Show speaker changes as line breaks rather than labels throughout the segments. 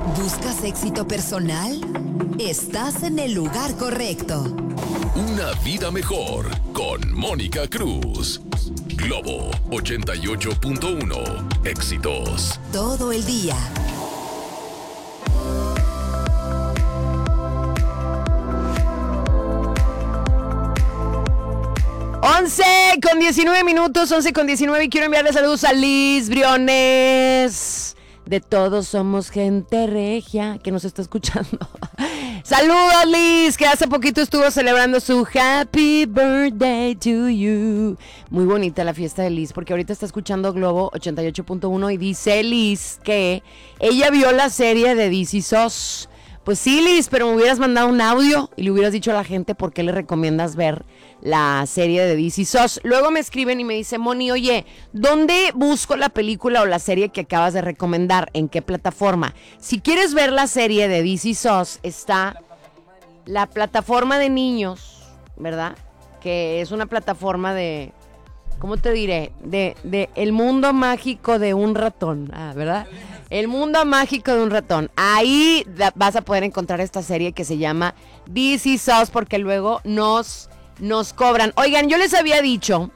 ¿Buscas éxito personal? Estás en el lugar correcto.
Una vida mejor con Mónica Cruz. Globo 88.1. Éxitos.
Todo el día.
Once con 19 minutos, 11 con 19, y quiero enviarle saludos a Liz Briones. De Todos Somos Gente Regia, que nos está escuchando. Saludos, Liz, que hace poquito estuvo celebrando su Happy Birthday to You. Muy bonita la fiesta de Liz, porque ahorita está escuchando Globo 88.1 y dice Liz que ella vio la serie de This Is Us. Pues sí, Liz, pero me hubieras mandado un audio y le hubieras dicho a la gente por qué le recomiendas ver la serie de This Is Us. Luego me escriben y me dicen, Moni, oye, ¿dónde busco la película o la serie que acabas de recomendar? ¿En qué plataforma? Si quieres ver la serie de This Is Us, está la plataforma de niños, ¿verdad? Que es una plataforma de, ¿cómo te diré? De el mundo mágico de un ratón, ¿verdad? El mundo mágico de un ratón. Ahí vas a poder encontrar esta serie que se llama This Is Us, porque luego nos cobran. Oigan, yo les había dicho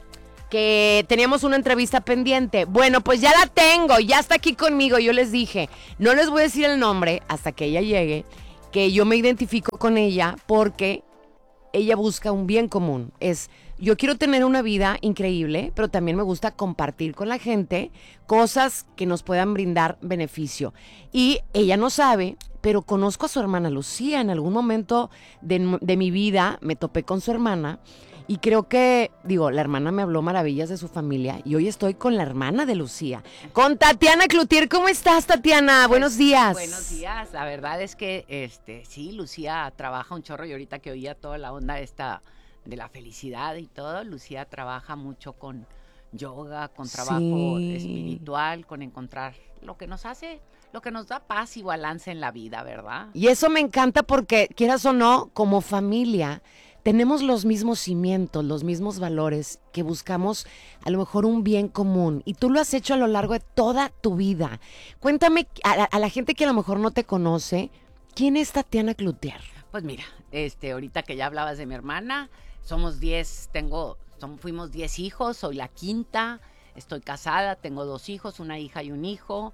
que teníamos una entrevista pendiente. Bueno, pues ya la tengo, ya está aquí conmigo. Yo les dije, no les voy a decir el nombre hasta que ella llegue, que yo me identifico con ella porque ella busca un bien común. Yo quiero tener una vida increíble, pero también me gusta compartir con la gente cosas que nos puedan brindar beneficio. Y ella no sabe, pero conozco a su hermana Lucía. En algún momento de mi vida me topé con su hermana y creo que, la hermana me habló maravillas de su familia y hoy estoy con la hermana de Lucía, con Tatiana Cloutier. ¿Cómo estás, Tatiana? Buenos días.
Buenos días. La verdad es que, sí, Lucía trabaja un chorro y ahorita que oía toda la onda esta de la felicidad y todo, Lucía trabaja mucho con yoga, con trabajo espiritual, con encontrar lo que nos hace, lo que nos da paz y balance en la vida, ¿verdad?
Y eso me encanta porque, quieras o no, como familia, tenemos los mismos cimientos, los mismos valores, que buscamos a lo mejor un bien común. Y tú lo has hecho a lo largo de toda tu vida. Cuéntame, a la gente que a lo mejor no te conoce, ¿quién es Tatiana Cloutier?
Pues mira, ahorita que ya hablabas de mi hermana, somos 10, fuimos 10 hijos, soy la quinta, estoy casada, tengo 2 hijos, una hija y un hijo.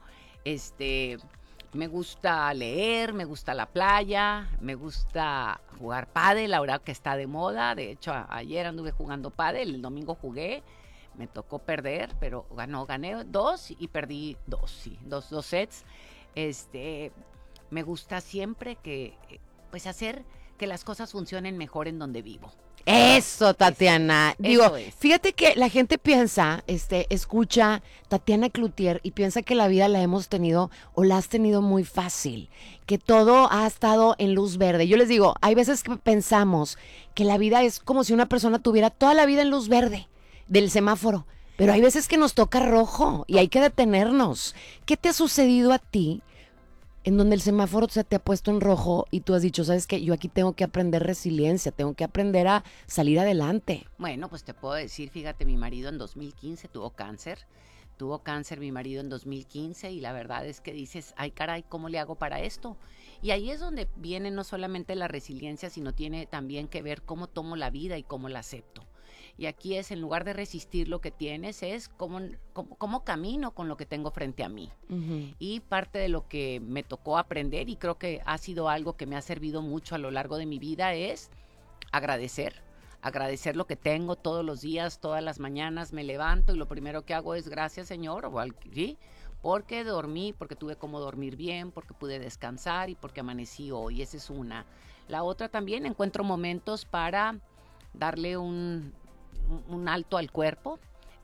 Me gusta leer, me gusta la playa, me gusta jugar pádel, ahora que está de moda. De hecho, ayer anduve jugando pádel, el domingo jugué, me tocó perder, pero gané 2 y perdí 2 sets. Me gusta siempre hacer que las cosas funcionen mejor en donde vivo.
Eso, Tatiana.
Eso es.
Fíjate que la gente piensa, escucha Tatiana Cloutier y piensa que la vida la hemos tenido o la has tenido muy fácil, que todo ha estado en luz verde. Yo les digo, hay veces que pensamos que la vida es como si una persona tuviera toda la vida en luz verde del semáforo, pero hay veces que nos toca rojo y hay que detenernos. ¿Qué te ha sucedido a ti en donde el semáforo se te ha puesto en rojo y tú has dicho, ¿sabes qué? Yo aquí tengo que aprender resiliencia, tengo que aprender a salir adelante?
Bueno, pues te puedo decir, fíjate, mi marido en 2015 tuvo cáncer mi marido en 2015 y la verdad es que dices, ay caray, ¿cómo le hago para esto? Y ahí es donde viene no solamente la resiliencia, sino tiene también que ver cómo tomo la vida y cómo la acepto. Y aquí es, en lugar de resistir lo que tienes, es cómo camino con lo que tengo frente a mí. Uh-huh. Y parte de lo que me tocó aprender, y creo que ha sido algo que me ha servido mucho a lo largo de mi vida, es agradecer lo que tengo todos los días, todas las mañanas me levanto y lo primero que hago es gracias, Señor, ¿sí? Porque dormí, porque tuve cómo dormir bien, porque pude descansar y porque amanecí hoy. Esa es una. La otra también, encuentro momentos para darle un alto al cuerpo,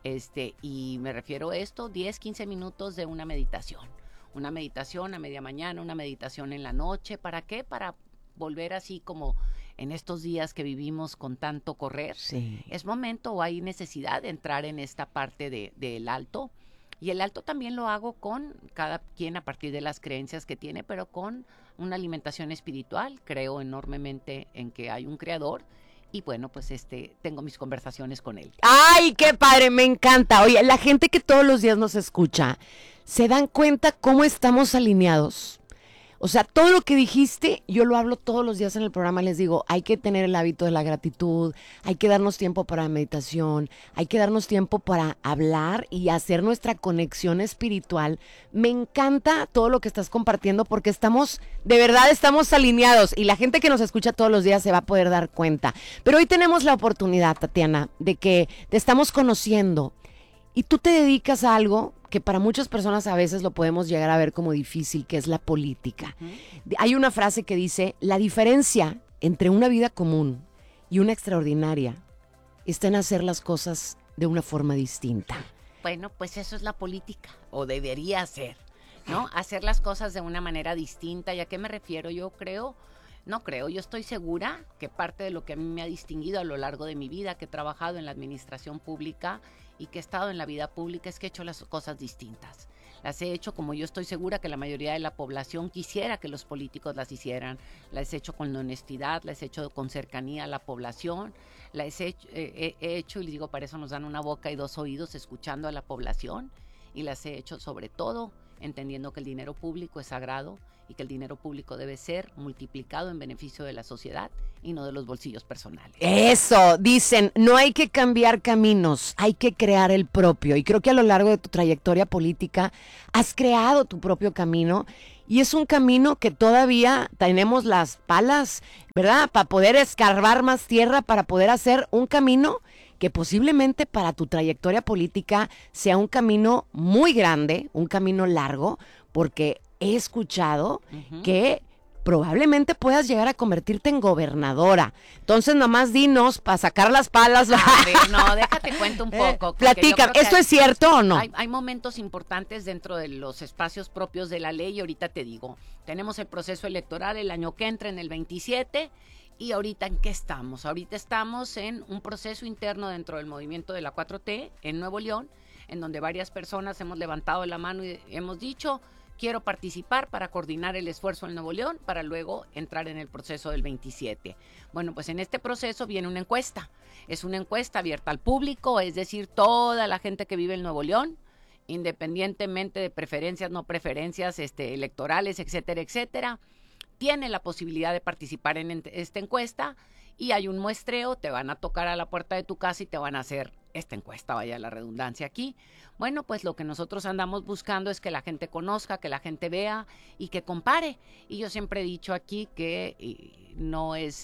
y me refiero a esto, 10, 15 minutos de una meditación a media mañana, una meditación en la noche. ¿Para qué? Para volver así como en estos días que vivimos con tanto correr.
Sí.
Es momento o hay necesidad de entrar en esta parte del alto. Y el alto también lo hago con cada quien a partir de las creencias que tiene, pero con una alimentación espiritual. Creo enormemente en que hay un creador. Y bueno, pues tengo mis conversaciones con él.
¡Ay, qué padre! Me encanta. Oye, la gente que todos los días nos escucha, ¿se dan cuenta cómo estamos alineados? O sea, todo lo que dijiste, yo lo hablo todos los días en el programa, les digo, hay que tener el hábito de la gratitud, hay que darnos tiempo para meditación, hay que darnos tiempo para hablar y hacer nuestra conexión espiritual. Me encanta todo lo que estás compartiendo porque de verdad estamos alineados y la gente que nos escucha todos los días se va a poder dar cuenta. Pero hoy tenemos la oportunidad, Tatiana, de que te estamos conociendo y tú te dedicas a algo que para muchas personas a veces lo podemos llegar a ver como difícil, que es la política. Hay una frase que dice, la diferencia entre una vida común y una extraordinaria está en hacer las cosas de una forma distinta.
Bueno, pues eso es la política, o debería ser, ¿no? Hacer las cosas de una manera distinta. ¿Y a qué me refiero? Yo estoy segura que parte de lo que a mí me ha distinguido a lo largo de mi vida, que he trabajado en la administración pública y que he estado en la vida pública, es que he hecho las cosas distintas. Las he hecho como yo estoy segura que la mayoría de la población quisiera que los políticos las hicieran. Las he hecho con honestidad, las he hecho con cercanía a la población, las he hecho, y les digo, para eso nos dan una boca y dos oídos, escuchando a la población, y las he hecho sobre todo entendiendo que el dinero público es sagrado y que el dinero público debe ser multiplicado en beneficio de la sociedad y no de los bolsillos personales.
Eso, dicen, no hay que cambiar caminos, hay que crear el propio. Y creo que a lo largo de tu trayectoria política has creado tu propio camino y es un camino que todavía tenemos las palas, ¿verdad? Para poder escarbar más tierra, para poder hacer un camino que posiblemente para tu trayectoria política sea un camino muy grande, un camino largo, porque he escuchado que probablemente puedas llegar a convertirte en gobernadora. Entonces, nomás dinos, para sacar las palas.
A ver, no, déjate cuento un poco.
Platica, ¿esto es cierto o no?
Hay momentos importantes dentro de los espacios propios de la ley, y ahorita te digo, tenemos el proceso electoral el año que entra, en el 27, y ahorita ¿en qué estamos? Ahorita estamos en un proceso interno dentro del movimiento de la 4T en Nuevo León, en donde varias personas hemos levantado la mano y hemos dicho, quiero participar para coordinar el esfuerzo en Nuevo León para luego entrar en el proceso del 27. Bueno, pues en este proceso viene una encuesta. Es una encuesta abierta al público, es decir, toda la gente que vive en Nuevo León, independientemente de preferencias, no preferencias electorales, etcétera, etcétera, tiene la posibilidad de participar en esta encuesta y hay un muestreo, te van a tocar a la puerta de tu casa y te van a hacer esta encuesta, vaya la redundancia aquí. Bueno, pues lo que nosotros andamos buscando es que la gente conozca, que la gente vea y que compare. Y yo siempre he dicho aquí que no es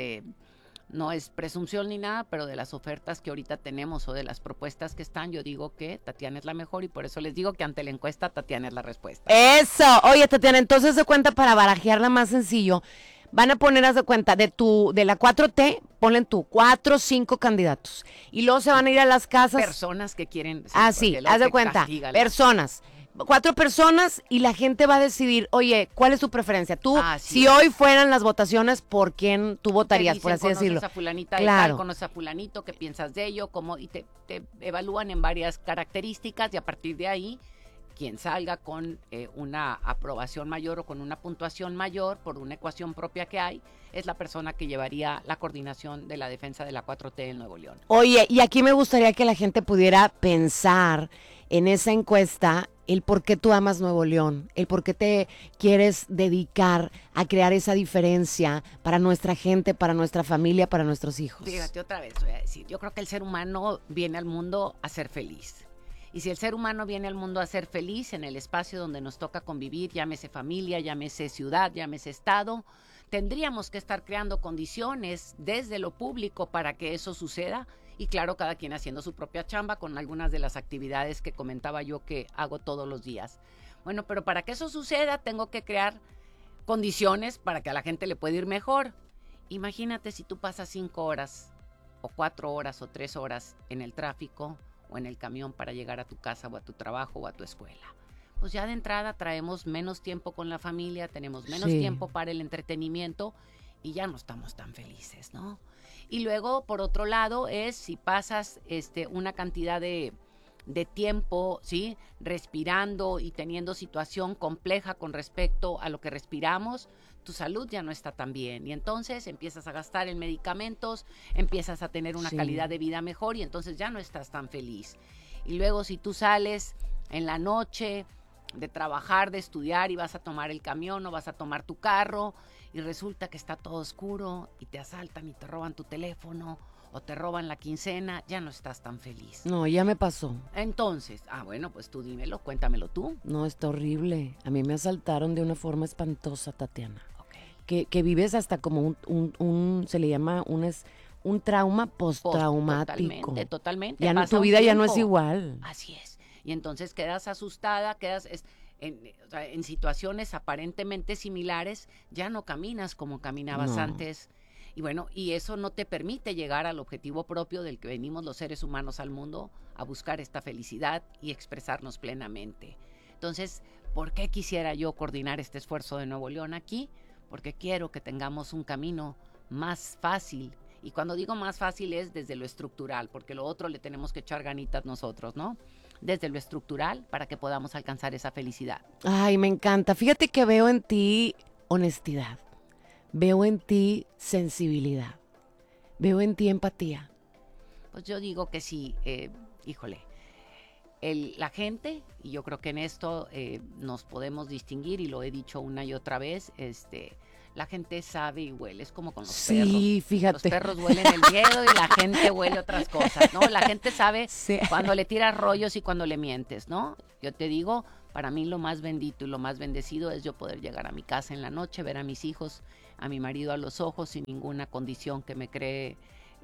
presunción ni nada, pero de las ofertas que ahorita tenemos o de las propuestas que están, yo digo que Tatiana es la mejor y por eso les digo que ante la encuesta Tatiana es la respuesta.
Eso, oye Tatiana, entonces de cuenta, para barajearla más sencillo, van a poner, haz de cuenta, de la 4T, ponen 4 o 5 candidatos. Y luego se van a ir a las casas.
Personas que quieren.
Sí, haz de cuenta, personas. 4 personas y la gente va a decidir, oye, ¿cuál es tu preferencia? Tú, si hoy fueran las votaciones, ¿por quién tú votarías, por así decirlo?
Conoces a fulanita de tal, conoces a fulanito, ¿qué piensas de ello? Y te evalúan en varias características y a partir de ahí, quien salga con una aprobación mayor o con una puntuación mayor por una ecuación propia que hay, es la persona que llevaría la coordinación de la defensa de la 4T en Nuevo León.
Oye, y aquí me gustaría que la gente pudiera pensar en esa encuesta el por qué tú amas Nuevo León, el por qué te quieres dedicar a crear esa diferencia para nuestra gente, para nuestra familia, para nuestros hijos.
Fíjate, otra vez voy a decir, yo creo que el ser humano viene al mundo a ser feliz. Y si el ser humano viene al mundo a ser feliz en el espacio donde nos toca convivir, llámese familia, llámese ciudad, llámese estado, tendríamos que estar creando condiciones desde lo público para que eso suceda. Y claro, cada quien haciendo su propia chamba con algunas de las actividades que comentaba yo que hago todos los días. Bueno, pero para que eso suceda tengo que crear condiciones para que a la gente le pueda ir mejor. Imagínate si tú pasas 5 horas o 4 horas o 3 horas en el tráfico o en el camión para llegar a tu casa o a tu trabajo o a tu escuela. Pues ya de entrada traemos menos tiempo con la familia, tenemos menos tiempo para el entretenimiento y ya no estamos tan felices, ¿no? Y luego, por otro lado, es si pasas una cantidad de tiempo, ¿sí?, respirando y teniendo situación compleja con respecto a lo que respiramos, tu salud ya no está tan bien. Y entonces empiezas a gastar en medicamentos, empiezas a tener una calidad de vida mejor y entonces ya no estás tan feliz. Y luego, si tú sales en la noche de trabajar, de estudiar y vas a tomar el camión o vas a tomar tu carro y resulta que está todo oscuro y te asaltan y te roban tu teléfono o te roban la quincena, ya no estás tan feliz.
No, ya me pasó.
Entonces, bueno, pues tú dímelo, cuéntamelo tú.
No, está horrible. A mí me asaltaron de una forma espantosa, Tatiana.
Okay.
Que vives hasta como se le llama un trauma postraumático.
Totalmente.
Ya
Pasa
tu
un
vida ya no es
tiempo.
igual.
Así es. Y entonces quedas asustada, en situaciones aparentemente similares, ya no caminas como caminabas
No.
antes. Y bueno, y eso no te permite llegar al objetivo propio del que venimos los seres humanos al mundo, a buscar esta felicidad y expresarnos plenamente. Entonces, ¿por qué quisiera yo coordinar este esfuerzo de Nuevo León aquí? Porque quiero que tengamos un camino más fácil. Y cuando digo más fácil es desde lo estructural, porque lo otro le tenemos que echar ganitas nosotros, ¿no? Desde lo estructural para que podamos alcanzar esa felicidad.
Ay, me encanta. Fíjate que veo en ti honestidad. Veo en ti sensibilidad. Veo en ti empatía.
Pues yo digo que sí, híjole, la gente, y yo creo que en esto nos podemos distinguir, y lo he dicho una y otra vez, la gente sabe y huele, es como con los perros.
Sí, fíjate.
Los perros huelen el miedo y la gente huele otras cosas, ¿no? La gente sabe
Sí.
cuando le tiras rollos y cuando le mientes, ¿no? Yo te digo, para mí lo más bendito y lo más bendecido es yo poder llegar a mi casa en la noche, ver a mis hijos, a mi marido a los ojos sin ninguna condición que me cree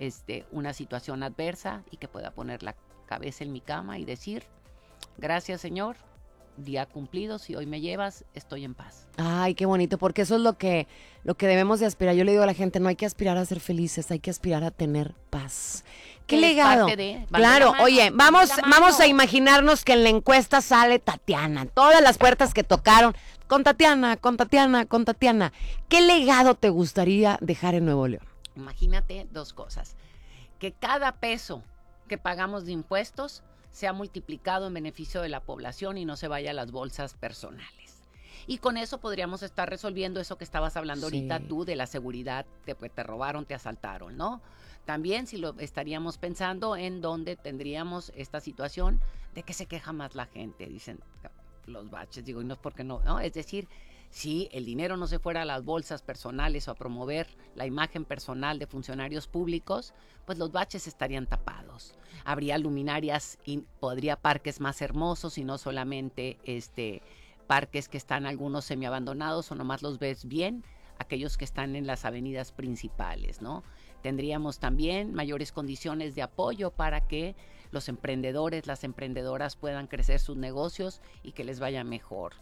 una situación adversa y que pueda poner la cabeza en mi cama y decir, gracias Señor, día cumplido, si hoy me llevas, estoy en paz.
Ay, qué bonito, porque eso es lo que debemos de aspirar. Yo le digo a la gente, no hay que aspirar a ser felices, hay que aspirar a tener paz. ¿Qué
Que es
legado?
parte de- van de
Claro,
la mano,
oye,
van de la
vamos
mano.
a imaginarnos que en la encuesta sale Tatiana, todas las puertas que tocaron, con Tatiana, con Tatiana, con Tatiana. ¿Qué legado te gustaría dejar en Nuevo León?
Imagínate dos cosas, que cada peso que pagamos de impuestos sea multiplicado en beneficio de la población y no se vaya a las bolsas personales. Y con eso podríamos estar resolviendo eso que estabas hablando
Sí.
ahorita tú de la seguridad, te robaron, te asaltaron, ¿no? También si lo estaríamos pensando en dónde tendríamos esta situación de que se queja más la gente, dicen los baches, digo, y no es porque no, es decir, si el dinero no se fuera a las bolsas personales o a promover la imagen personal de funcionarios públicos, pues los baches estarían tapados. Habría luminarias y podría parques más hermosos y no solamente parques que están algunos semiabandonados o nomás los ves bien, aquellos que están en las avenidas principales, ¿no? Tendríamos también mayores condiciones de apoyo para que los emprendedores, las emprendedoras puedan crecer sus negocios y que les vaya mejor.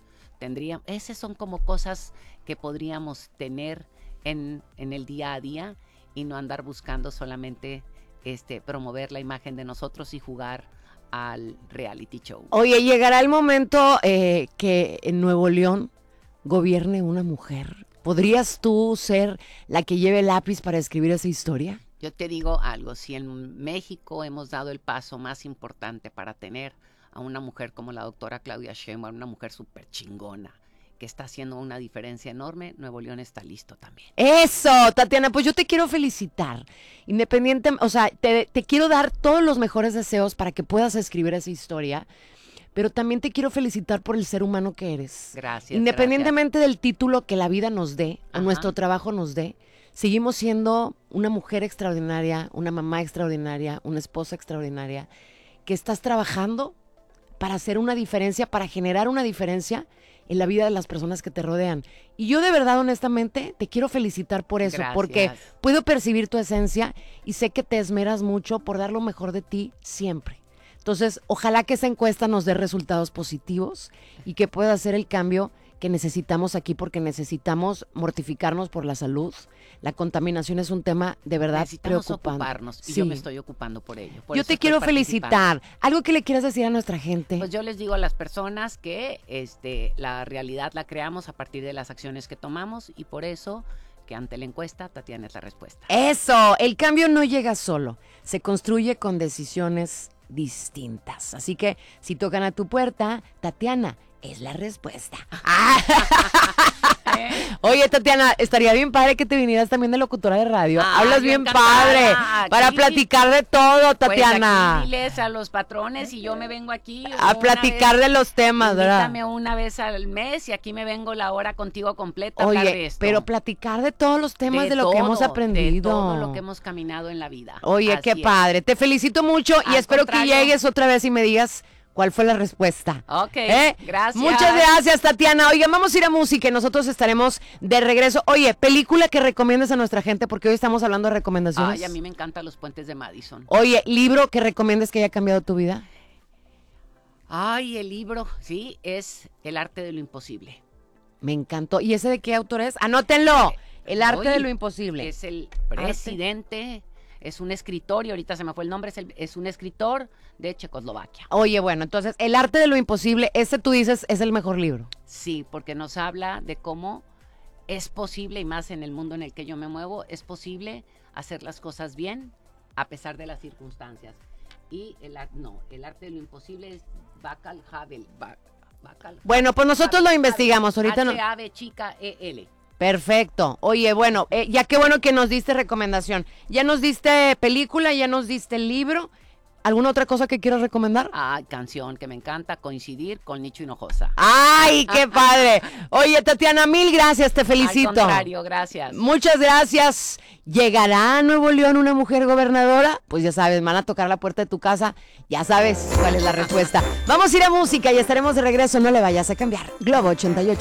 Esas son como cosas que podríamos tener en el día a día y no andar buscando solamente promover la imagen de nosotros y jugar al reality show.
Oye, llegará el momento que en Nuevo León gobierne una mujer. ¿Podrías tú ser la que lleve el lápiz para escribir esa historia?
Yo te digo algo, si en México hemos dado el paso más importante para tener a una mujer como la doctora Claudia Sheinbaum, una mujer súper chingona, que está haciendo una diferencia enorme, Nuevo León está listo también.
Eso, Tatiana, pues yo te quiero felicitar. Independiente, o sea, te quiero dar todos los mejores deseos para que puedas escribir esa historia, pero también te quiero felicitar por el ser humano que eres.
Gracias.
Independientemente del título que la vida nos dé, o
Ajá.
nuestro trabajo nos dé, seguimos siendo una mujer extraordinaria, una mamá extraordinaria, una esposa extraordinaria, que estás trabajando para hacer una diferencia, para generar una diferencia en la vida de las personas que te rodean. Y yo de verdad, honestamente, te quiero felicitar por eso,
Gracias.
porque puedo percibir tu esencia y sé que te esmeras mucho por dar lo mejor de ti siempre. Entonces, ojalá que esa encuesta nos dé resultados positivos y que pueda hacer el cambio que necesitamos aquí, porque necesitamos mortificarnos por la salud. La contaminación es un tema de verdad
Necesitamos
preocupante.
ocuparnos y
Sí.
yo me estoy ocupando por ello. Por
Yo
eso
te
estoy
quiero
participando.
felicitar. Algo que le quieras decir a nuestra gente.
Pues yo les digo a las personas que la realidad la creamos a partir de las acciones que tomamos y por eso que ante la encuesta Tatiana es la respuesta.
Eso, el cambio no llega solo, se construye con decisiones distintas. Así que si tocan a tu puerta, Tatiana es la respuesta. Oye, Tatiana, estaría bien padre que te vinieras también de locutora de radio.
Ah,
Hablas
yo
bien
encantada,
padre.
aquí.
Para platicar de todo, Tatiana.
Pues aquí diles a los patrones y yo me vengo aquí.
A platicar de los temas, ¿verdad?
Invítame una vez al mes y aquí me vengo la hora contigo completa a hablar de
Oye,
esto.
pero platicar de todos los temas de lo que
todo,
hemos aprendido.
De todo lo que hemos caminado en la vida.
Oye,
Así
qué
es.
padre. Te felicito mucho y
Al
espero
contrario.
que llegues otra vez y me digas cuál fue la respuesta.
Ok, gracias.
Muchas gracias, Tatiana. Oigan, vamos a ir a música y nosotros estaremos de regreso. Oye, película que recomiendes a nuestra gente, porque hoy estamos hablando de recomendaciones.
Ay, a mí me encantan los puentes de Madison.
Oye, libro que recomiendes que haya cambiado tu vida.
Ay, el libro, sí, es El arte de lo imposible.
Me encantó. ¿Y ese de qué autor es? Anótenlo. El arte
Oye,
de lo imposible.
Es el presidente, es un escritor, y ahorita se me fue el nombre, es un escritor de Checoslovaquia.
Oye, bueno, entonces, El arte de lo imposible, ese tú dices es el mejor libro.
Sí, porque nos habla de cómo es posible, y más en el mundo en el que yo me muevo, es posible hacer las cosas bien a pesar de las circunstancias. Y el arte de lo imposible es Václav Havel.
Bueno, pues nosotros lo investigamos. Ahorita no.
H-A-V chica E-L.
Perfecto. Oye, bueno, ya qué bueno que nos diste recomendación. Ya nos diste película, ya nos diste libro. ¿Alguna otra cosa que quieras recomendar?
Ah, canción que me encanta, Coincidir con Nicho Hinojosa.
¡Ay, qué padre! Oye, Tatiana, mil gracias, te felicito.
Al contrario, gracias.
Muchas gracias. ¿Llegará a Nuevo León una mujer gobernadora? Pues ya sabes, van a tocar la puerta de tu casa. Ya sabes cuál es la respuesta. Vamos a ir a música y estaremos de regreso. No le vayas a cambiar. Globo 88.